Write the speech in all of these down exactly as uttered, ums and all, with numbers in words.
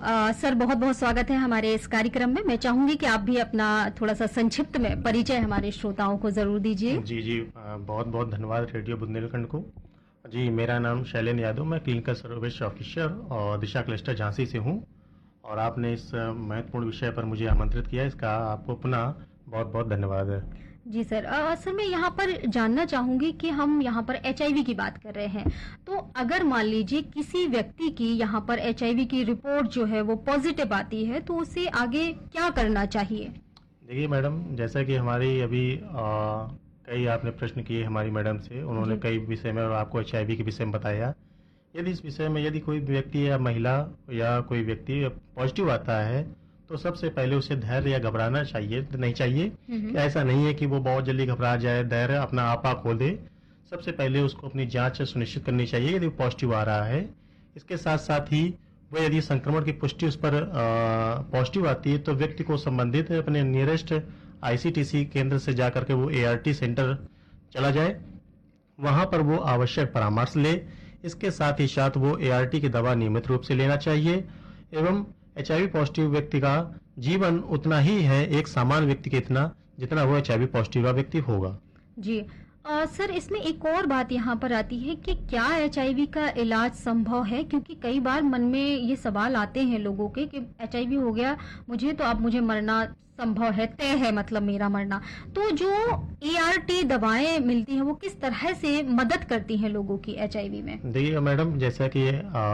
आ, sir बहुत बहुत स्वागत है हमारे इस कार्यक्रम में। मैं चाहूंगी कि आप भी अपना थोड़ा सा संक्षिप्त में परिचय हमारे श्रोताओं को जरूर दीजिए। जी जी बहुत बहुत धन्यवाद रेडियो बुंदेलखंड को। जी, मेरा नाम शैलेंद्र यादव, मैं क्लिनिकल सर्विस ऑफिसर और दिशा क्लस्टर झांसी से हूँ और आपने इस महत्वपूर्ण विषय पर मुझे आमंत्रित किया, इसका आपको पुनः बहुत बहुत धन्यवाद है। जी सर, सर मैं यहाँ पर जानना चाहूंगी कि हम यहाँ पर एचआईवी की बात कर रहे हैं, तो अगर मान लीजिए किसी व्यक्ति की यहाँ पर एचआईवी की रिपोर्ट जो है वो पॉजिटिव आती है तो उसे आगे क्या करना चाहिए? देखिए मैडम, जैसा कि हमारी अभी आ, कई आपने प्रश्न किए हमारी मैडम से, उन्होंने कई विषय में और आपको एचआईवी के विषय में बताया। यदि इस विषय में यदि कोई व्यक्ति या महिला या कोई व्यक्ति पॉजिटिव आता है तो सबसे पहले उसे धैर्य या घबराना चाहिए नहीं चाहिए। ऐसा नहीं है कि वो बहुत जल्दी घबरा जाए, धैर्य अपना आपा खो दे। सबसे पहले उसको अपनी जांच सुनिश्चित करनी चाहिए यदि पॉजिटिव आ रहा है। इसके साथ साथ ही वो यदि संक्रमण की पुष्टि उस पर पॉजिटिव आती है तो व्यक्ति को संबंधित अपने नियरेस्ट आईसीटीसी केंद्र से जाकर के वो एआरटी सेंटर चला जाए, वहां पर वो आवश्यक परामर्श ले। इसके साथ ही साथ वो एआरटी की दवा नियमित रूप से लेना चाहिए एवं एचआईवी पॉजिटिव व्यक्ति का जीवन उतना ही है एक सामान्य व्यक्ति के इतना जितना वो एचआईवी पॉजिटिव व्यक्ति होगा। जी आ, सर इसमें एक और बात यहाँ पर आती है कि क्या एचआईवी का इलाज संभव है, क्योंकि कई बार मन में ये सवाल आते हैं लोगों के कि एचआईवी हो गया मुझे तो अब मुझे मरना संभव है, तय है मतलब मेरा मरना। तो जो एआरटी दवाएं मिलती हैं वो किस तरह से मदद करती हैं लोगों की एचआईवी में? देखिए मैडम, जैसा कि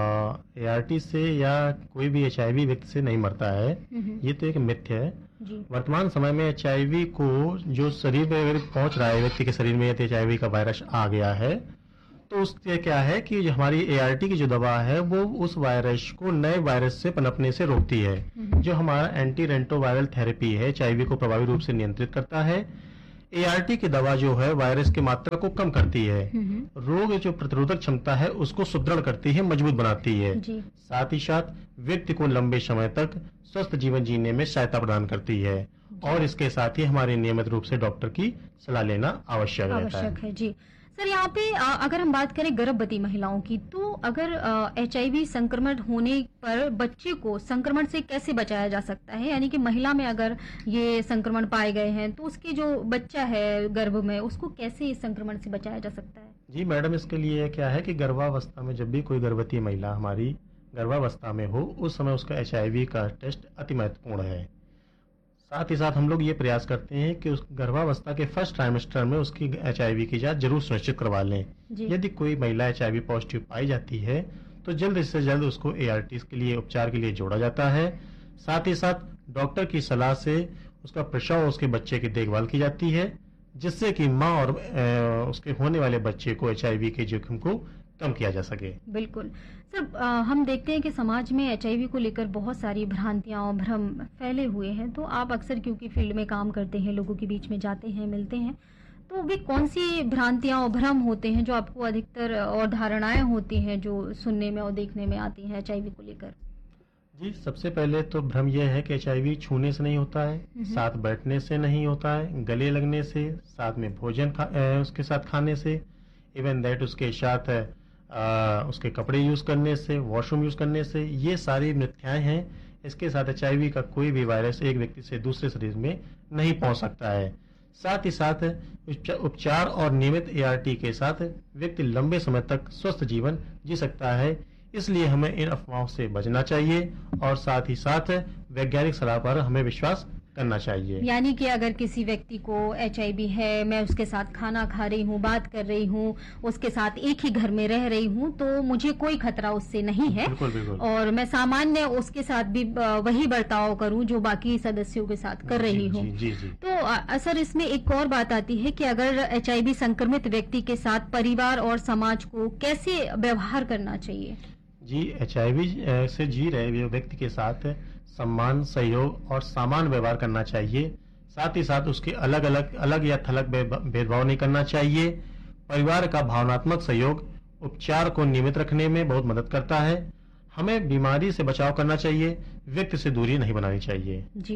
एआरटी से या कोई भी एचआईवी व्यक्ति से नहीं मरता है, ये तो एक मिथ्य है। वर्तमान समय में एचआईवी को जो शरीर में अगर पहुंच रहा है, व्यक्ति के शरीर में यदि एचआईवी का वायरस आ गया है तो उससे क्या है कि जो हमारी एआरटी की जो दवा है वो उस वायरस को नए वायरस से पनपने से रोकती है। जो हमारा एंटी रेंटोवायरल थेरेपी है एचआईवी को प्रभावी रूप से नियंत्रित करता है। एआरटी की दवा जो है वायरस की मात्रा को कम करती है, रोग जो प्रतिरोधक क्षमता है उसको सुदृढ़ करती है, मजबूत बनाती है। साथ ही साथ व्यक्ति को लंबे समय तक स्वस्थ जीवन जीने में सहायता प्रदान करती है और इसके साथ ही हमारे नियमित रूप से डॉक्टर की सलाह लेना आवश्यक रहता है। आवश्यक है जी। सर यहाँ पे अगर हम बात करें गर्भवती महिलाओं की, तो अगर एचआईवी संक्रमण होने पर बच्चे को संक्रमण से कैसे बचाया जा सकता है? यानी कि महिला में अगर ये संक्रमण पाए गए हैं तो उसके जो बच्चा है गर्भ में उसको कैसे इस संक्रमण से बचाया जा सकता है? जी मैडम, इसके लिए क्या है कि गर्भावस्था में जब भी कोई गर्भवती महिला हमारी गर्भावस्था में हो उस समय उसका एचआईवी का टेस्ट अति महत्वपूर्ण है। साथ ही साथ हम लोग ये प्रयास करते हैं कि उस गर्भावस्था के फर्स्ट ट्राइमेस्टर में उसकी एचआईवी की जांच जरूर सुनिश्चित करवा लें। यदि कोई महिला एचआईवी पॉजिटिव पाई जाती है तो जल्द से जल्द उसको एआरटी के लिए उपचार के लिए जोड़ा जाता है। साथ ही साथ डॉक्टर की सलाह से उसका प्रसव और उसके बच्चे की देखभाल की जाती है, जिससे कि माँ और उसके होने वाले बच्चे को एचआईवी के जोखिम को कम किया जा सके। बिल्कुल सर, आ, हम देखते हैं कि समाज में एचआईवी को लेकर बहुत सारी भ्रांतियां और भ्रम फैले हुए हैं। तो आप अक्सर क्योंकि फील्ड में काम करते हैं, लोगों के बीच में जाते हैं, मिलते हैं, तो वे कौन सी भ्रांतियां और भ्रम होते हैं जो आपको अधिकतर और धारणाएं होती हैं जो सुनने में और देखने में आती हैं एचआईवी को लेकर? जी, सबसे पहले तो भ्रम यह है कि एचआईवी छूने से नहीं होता है, साथ बैठने से नहीं होता है, गले लगने से, साथ में भोजन उसके साथ खाने से, इवन दैट उसके साथ आ, उसके कपड़े यूज करने से, वॉशरूम यूज करने से, ये सारी मिथ्याएं हैं। इसके साथ एचआईवी का कोई भी वायरस एक व्यक्ति से दूसरे शरीर में नहीं पहुंच सकता है। साथ ही साथ उपचार और नियमित एआरटी के साथ व्यक्ति लंबे समय तक स्वस्थ जीवन जी सकता है। इसलिए हमें इन अफवाहों से बचना चाहिए और साथ ही साथ वैज्ञानिक सलाह पर हमें विश्वास करना चाहिए। यानी कि अगर किसी व्यक्ति को एचआईवी है, मैं उसके साथ खाना खा रही हूँ, बात कर रही हूँ, उसके साथ एक ही घर में रह रही हूँ, तो मुझे कोई खतरा उससे नहीं है। बिल्कुल, बिल्कुल। और मैं सामान्य उसके साथ भी वही बर्ताव करूँ जो बाकी सदस्यों के साथ कर रही हूँ। तो असर इसमें एक और बात आती है कि अगर एचआईवी संक्रमित व्यक्ति के साथ परिवार और समाज को कैसे व्यवहार करना चाहिए? जी, एचआईवी से जी रहे व्यक्ति के साथ सम्मान, सहयोग और समान व्यवहार करना चाहिए। साथ ही साथ उसके अलग अलग अलग या थलग भेदभाव नहीं करना चाहिए। परिवार का भावनात्मक सहयोग उपचार को नियमित रखने में बहुत मदद करता है। हमें बीमारी से बचाव करना चाहिए, व्यक्ति से दूरी नहीं बनानी चाहिए। जी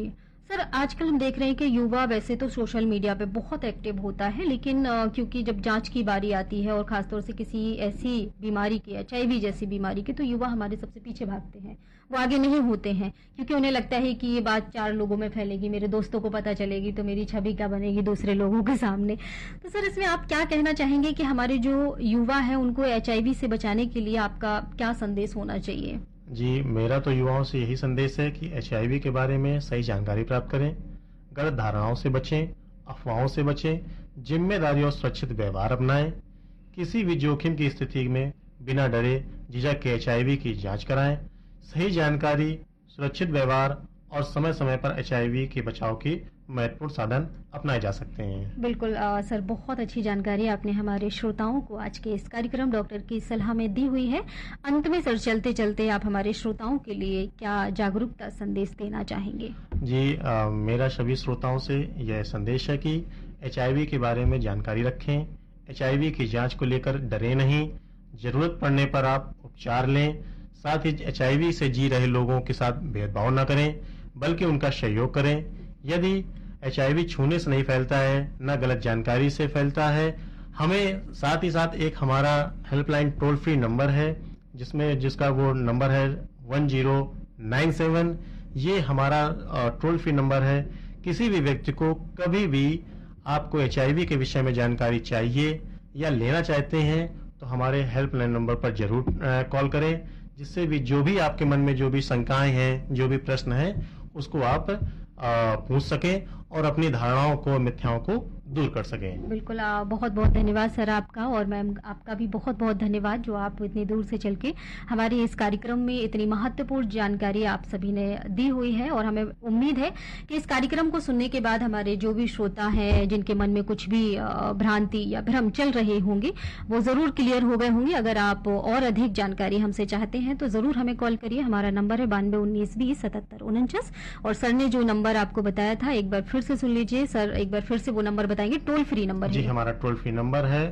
सर आजकल हम देख रहे हैं कि युवा वैसे तो सोशल मीडिया पे बहुत एक्टिव होता है, लेकिन अ, क्योंकि जब जांच की बारी आती है और खासतौर से किसी ऐसी बीमारी की, एचआईवी जैसी बीमारी की, तो युवा हमारे सबसे पीछे भागते हैं, वो आगे नहीं होते हैं क्योंकि उन्हें लगता है कि ये बात चार लोगों में फैलेगी, मेरे दोस्तों को पता चलेगी तो मेरी छवि क्या बनेगी दूसरे लोगों के सामने। तो सर इसमें आप क्या कहना चाहेंगे कि हमारे जो युवा है उनको एचआईवी से बचाने के लिए आपका क्या संदेश होना चाहिए? जी, मेरा तो युवाओं से यही संदेश है कि एचआईवी के बारे में सही जानकारी प्राप्त करें, गलत धारणाओं से बचें, अफवाहों से बचें, जिम्मेदारी और सुरक्षित व्यवहार अपनाएं, किसी भी जोखिम की स्थिति में बिना डरे झिझक के एचआईवी की जांच कराएं, सही जानकारी, सुरक्षित व्यवहार और समय समय पर एचआईवी के बचाव की महत्वपूर्ण साधन अपनाए जा सकते हैं। बिल्कुल अ, सर बहुत अच्छी जानकारी आपने हमारे श्रोताओं को आज के इस कार्यक्रम डॉक्टर की सलाह में दी हुई है। अंत में सर चलते चलते आप हमारे श्रोताओं के लिए क्या जागरूकता संदेश देना चाहेंगे? जी, अ, मेरा सभी श्रोताओं से यह संदेश है कि एचआईवी के बारे में जानकारी रखें, एचआईवी की जांच को लेकर डरे नहीं, जरूरत पड़ने पर आप उपचार लें, साथ ही एचआईवी से जी रहे लोगों के साथ भेदभाव न करें, बल्कि उनका सहयोग करें। यदि एचआईवी छूने से नहीं फैलता है, न गलत जानकारी से फैलता है, हमें साथ ही साथ एक हमारा हेल्पलाइन टोल फ्री नंबर है जिसमें जिसका वो नंबर है वन जीरो नाइन सेवन। ये हमारा टोल फ्री नंबर है। किसी भी व्यक्ति को कभी भी आपको एचआईवी के विषय में जानकारी चाहिए या लेना चाहते हैं तो हमारे हेल्पलाइन नंबर पर जरूर कॉल करें, जिससे भी जो भी आपके मन में जो भी शंकाएं हैं, जो भी प्रश्न हैं, उसको आप आ, पूछ सकें और अपनी धारणाओं को, मिथ्याओं को दूर कर सकें। बिल्कुल अ, बहुत बहुत धन्यवाद सर आपका, और मैम आपका भी बहुत बहुत धन्यवाद जो आप इतनी दूर से चल के हमारे इस कार्यक्रम में इतनी महत्वपूर्ण जानकारी आप सभी ने दी हुई है। और हमें उम्मीद है कि इस कार्यक्रम को सुनने के बाद हमारे जो भी श्रोता हैं जिनके मन में कुछ भी अ, भ्रांति या भ्रम चल रहे होंगे वो जरूर क्लियर हो गए होंगे। अगर आप और अधिक जानकारी हमसे चाहते हैं तो जरूर हमें कॉल करिए। हमारा नंबर है बानवे उन्नीस बीस सतहत्तर उनचास, और सर ने जो नंबर आपको बताया था एक बार फिर से सुन लीजिए। सर एक बार फिर से वो नंबर बताएंगे, टोल फ्री नंबर जी, है। हमारा टोल फ्री नंबर है